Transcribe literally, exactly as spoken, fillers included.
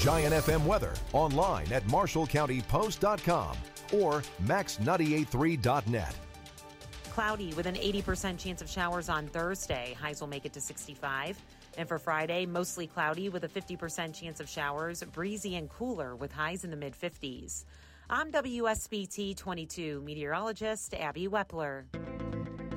Giant F M weather online at marshall county post dot com or max nine eight three dot net. Cloudy with an eighty percent chance of showers on Thursday. Highs will make it to sixty-five. And for Friday, mostly cloudy with a fifty percent chance of showers, breezy and cooler with highs in the mid-fifties. I'm W S B T twenty-two meteorologist Abby Wepler.